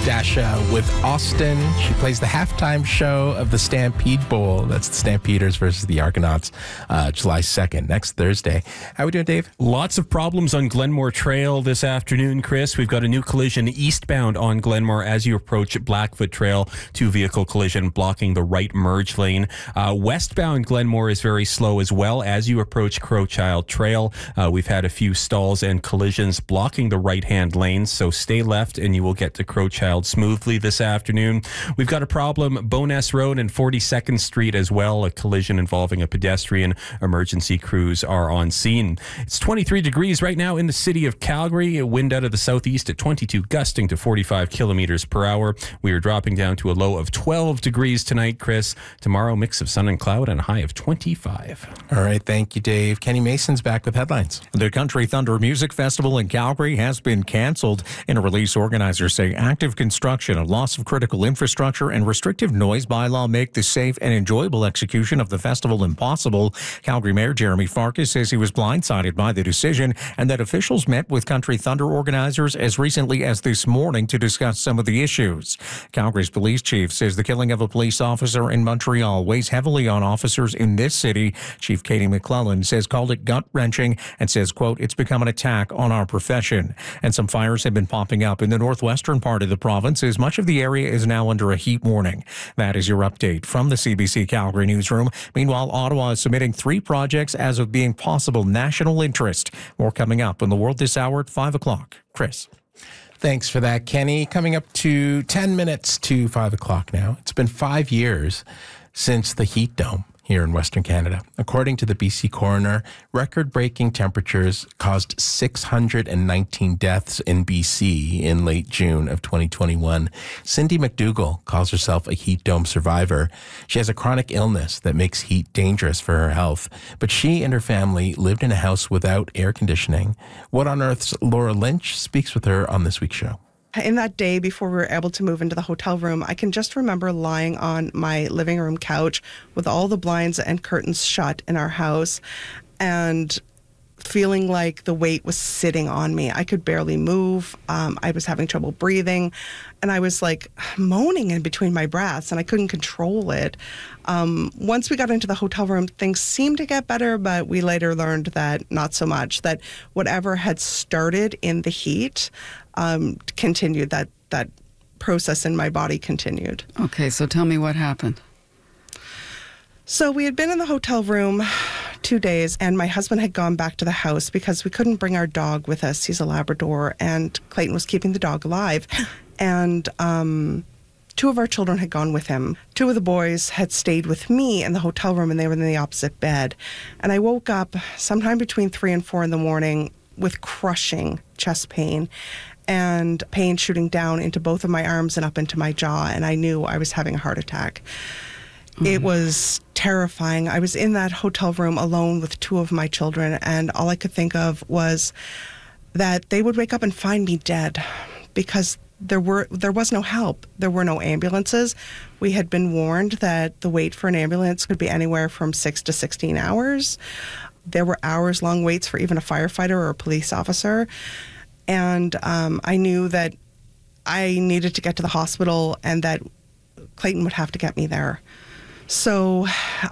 Dasha with Austin. She plays the halftime show of the Stampede Bowl. That's the Stampeders versus the Argonauts, July 2nd, next Thursday. How are we doing, Dave? Lots of problems on Glenmore Trail this afternoon, Chris. We've got a new collision eastbound on Glenmore as you approach Blackfoot Trail. Two-vehicle collision blocking the right merge lane. Westbound Glenmore is very slow as well as you approach Crowchild Trail. We've had a few stalls and collisions blocking the right-hand lanes, so stay left and you will get to Crowchild smoothly this afternoon. We've got a problem Bowness Road and 42nd Street as well. A collision involving a pedestrian. Emergency crews are on scene. It's 23 degrees right now in the city of Calgary. A wind out of the southeast at 22, gusting to 45 kilometers per hour. We are dropping down to a low of 12 degrees tonight, Chris. Tomorrow, mix of sun and cloud and a high of 25. All right, thank you, Dave. Kenny Mason's back with headlines. The Country Thunder Music Festival in Calgary has been canceled. In a release, organizers say active construction, a loss of critical infrastructure, and restrictive noise bylaw make the safe and enjoyable execution of the festival impossible. Calgary Mayor Jeremy Farkas says he was blindsided by the decision and that officials met with Country Thunder organizers as recently as this morning to discuss some of the issues. Calgary's police chief says the killing of a police officer in Montreal weighs heavily on officers in this city. Chief Katie McClellan says called it gut-wrenching and says, quote, it's become an attack on our profession. And some fires have been popping up in the northwestern part of the province as much of the area is now under a heat warning. That is your update from the CBC Calgary newsroom. Meanwhile, Ottawa is submitting 3 projects as of being possible national interest. More coming up in the world this hour at 5 o'clock. Chris. Thanks for that, Kenny. Coming up to 10 minutes to 5 o'clock now. It's been 5 years since the heat dome here in Western Canada. According to the BC coroner, record-breaking temperatures caused 619 deaths in BC in late June of 2021. Cindy McDougall calls herself a heat dome survivor. She has a chronic illness that makes heat dangerous for her health, but she and her family lived in a house without air conditioning. What on Earth's Laura Lynch speaks with her on this week's show. In that day before we were able to move into the hotel room, I can just remember lying on my living room couch with all the blinds and curtains shut in our house and feeling like the weight was sitting on me. I could barely move. I was having trouble breathing, and I was like moaning in between my breaths, and I couldn't control it. Once we got into the hotel room, things seemed to get better, but we later learned that not so much, that whatever had started in the heat continued, that process in my body continued. Okay, so tell me what happened. So we had been in the hotel room 2 days, and my husband had gone back to the house because we couldn't bring our dog with us. He's a Labrador, and Clayton was keeping the dog alive. And 2 of our children had gone with him. 2 of the boys had stayed with me in the hotel room, and they were in the opposite bed. And I woke up sometime between 3 and 4 in the morning with crushing chest pain and pain shooting down into both of my arms and up into my jaw, and I knew I was having a heart attack. Mm-hmm. It was terrifying. I was in that hotel room alone with 2 of my children, and all I could think of was that they would wake up and find me dead because there was no help. There were no ambulances. We had been warned that the wait for an ambulance could be anywhere from 6 to 16 hours. There were hours-long waits for even a firefighter or a police officer. And I knew that I needed to get to the hospital and that Clayton would have to get me there. So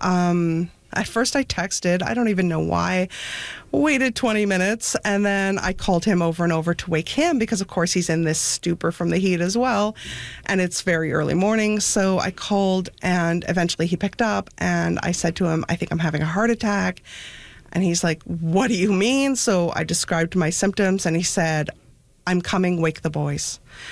at first I texted, I don't even know why, waited 20 minutes, and then I called him over and over to wake him because, of course, he's in this stupor from the heat as well, and it's very early morning. So I called, and eventually he picked up, and I said to him, I think I'm having a heart attack. And he's like, what do you mean? So I described my symptoms, and he said, I'm coming, wake the boys.